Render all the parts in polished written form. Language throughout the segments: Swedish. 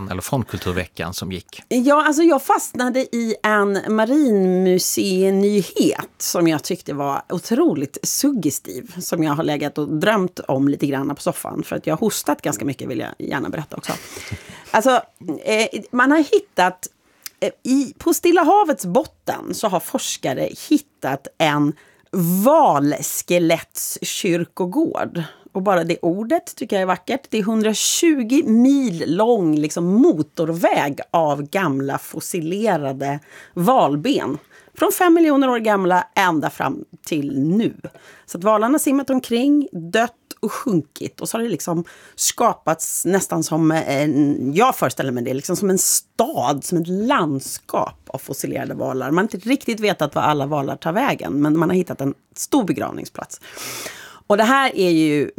kulturveckan eller från kulturveckan som gick? Ja, alltså jag fastnade i en marinmuseinyhet som jag tyckte var otroligt suggestiv. Som jag har legat och drömt om lite grann på soffan. För att jag har hostat ganska mycket, vill jag gärna berätta också. Alltså, man har hittat... På Stilla havets botten så har forskare hittat en valskelettskyrkogård. Och bara det ordet tycker jag är vackert. Det är 120 mil lång liksom, motorväg av gamla fossilerade valben. Från 5 miljoner år gamla ända fram till nu. Så att valarna har simmat omkring, dött och sjunkit. Och så har det liksom skapats nästan som jag föreställer mig det, liksom som en stad, som ett landskap av fossilerade valar. Man har inte riktigt vetat var alla valar tar vägen, men man har hittat en stor begravningsplats. Och det här är ju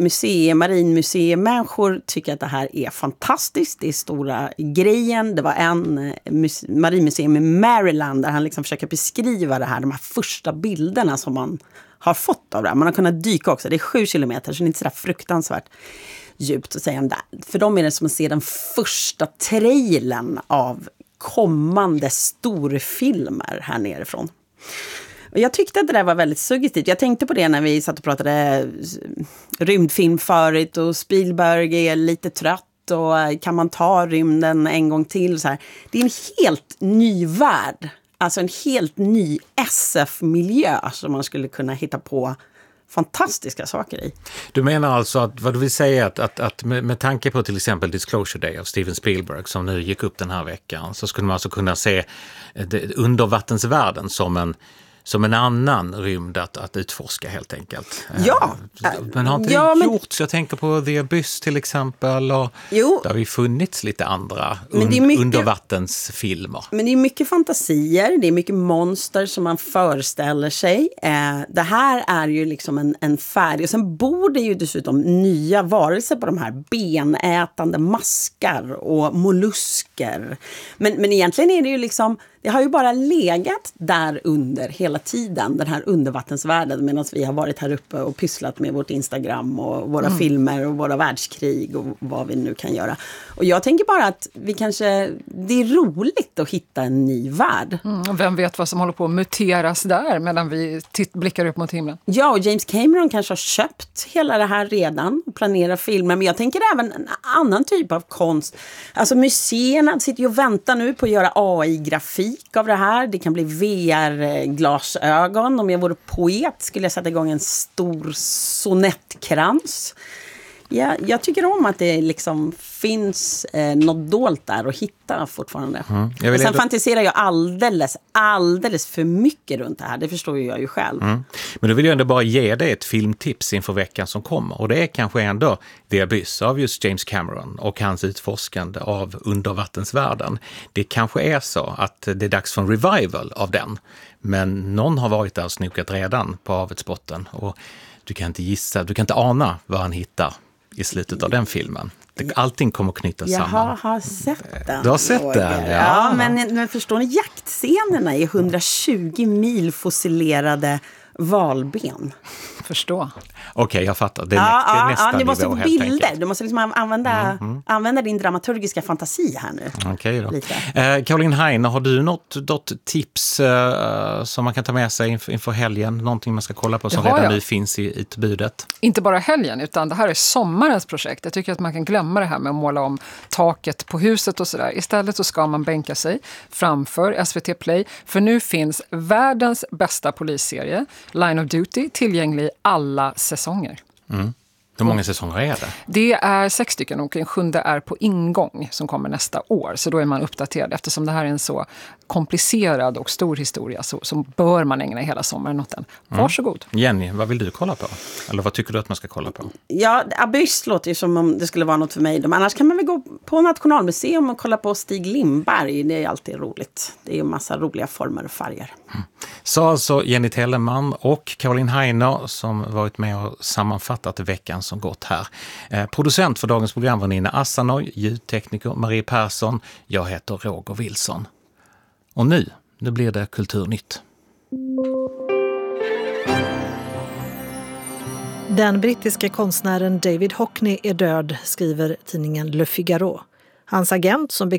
marinmuseimänniskor tycker att det här är fantastiskt. Det är stora grejen. Det var en marinmuseum i Maryland där han liksom försöker beskriva det här, de här första bilderna som man har fått av det här. Man har kunnat dyka också. Det är 7 kilometer, så det är inte så där fruktansvärt djupt att säga om det. För dem är det som att se den första trailern av kommande storfilmer här nerifrån. Och jag tyckte att det där var väldigt suggestivt. Jag tänkte på det när vi satt och pratade rymdfilm förut och Spielberg är lite trött och kan man ta rymden en gång till? Så här. Det är en helt ny värld. Alltså en helt ny SF-miljö som man skulle kunna hitta på fantastiska saker i. Du menar alltså att vad du vill säga att med tanke på till exempel Disclosure Day av Steven Spielberg som nu gick upp den här veckan, så skulle man alltså kunna se undervattensvärlden som en annan rymd att utforska helt enkelt. Ja. Men har inte det gjorts? Jag tänker på The Abyss till exempel. Och det har ju funnits lite andra undervattensfilmer. Men det är mycket fantasier, det är mycket monster som man föreställer sig. Det här är ju liksom en färdig. Och sen bor det ju dessutom nya varelser på de här benätande maskar och mollusker. Men egentligen är det ju liksom... Det har ju bara legat där under hela tiden, den här undervattensvärlden, medan vi har varit här uppe och pysslat med vårt Instagram och våra filmer och våra världskrig och vad vi nu kan göra. Och jag tänker bara att det är roligt att hitta en ny värld. Och vem vet vad som håller på att muteras där medan vi blickar upp mot himlen? Ja, och James Cameron kanske har köpt hela det här redan och planerar filmer. Men jag tänker även en annan typ av konst. Alltså museerna sitter ju och väntar nu på att göra AI-grafik av det här. Det kan bli VR-glasögon. Om jag vore poet skulle jag sätta igång en stor sonettkrans. Ja, jag tycker om att det liksom finns något dolt där att hitta fortfarande. Sen fantiserar jag alldeles för mycket runt det här. Det förstår jag ju själv. Men då vill jag ändå bara ge dig ett filmtips inför veckan som kommer. Och det är kanske ändå The Abyss av just James Cameron och hans utforskande av undervattensvärlden. Det kanske är så att det är dags för en revival av den. Men någon har varit där och snokat redan på havets botten. Och du kan inte ana vad han hittar i slutet av den filmen. Allting kommer att knytas samman. Jag har sett den. Du har sett den, ja. Men förstår ni, jaktscenerna är 120 mil fossilerade valben. Förstå. Okej, jag fattar. Det är nästa du måste nivå få helt bilder. enkelt. Du måste liksom använda din dramaturgiska fantasi här nu. Okej då. Caroline Heine, har du något tips som man kan ta med sig inför helgen? Någonting man ska kolla på som redan nu finns i utbudet? Inte bara helgen, utan det här är sommarens projekt. Jag tycker att man kan glömma det här med att måla om taket på huset och sådär. Istället så ska man bänka sig framför SVT Play. För nu finns världens bästa polisserie, Line of Duty, tillgänglig i alla säsonger. Hur många säsonger är det? Det är 6 stycken och en 7:e är på ingång som kommer nästa år. Så då är man uppdaterad. Eftersom det här är en så komplicerad och stor historia så bör man ägna hela sommaren åt den. Varsågod. Jenny, vad vill du kolla på? Eller vad tycker du att man ska kolla på? Ja, Abyss låter ju som om det skulle vara något för mig. Men annars kan man väl gå på Nationalmuseum och kolla på Stig Lindberg. Det är alltid roligt. Det är ju en massa roliga former och färger. Så alltså Jenny Telleman och Caroline Heine som varit med och sammanfattat veckan som gått här. Producent för dagens program var Nina Assanoj, ljudtekniker Marie Persson. Jag heter Roger Wilson. Och nu blir det Kulturnytt. Den brittiske konstnären David Hockney är död, skriver tidningen Le Figaro. Hans agent, som